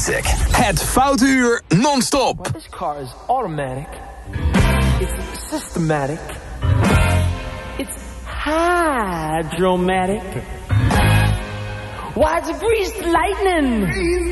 music. Het Foute Uur non-stop. This car is automatic. It's systematic. It's hydromatic. Why, it's greased lightning.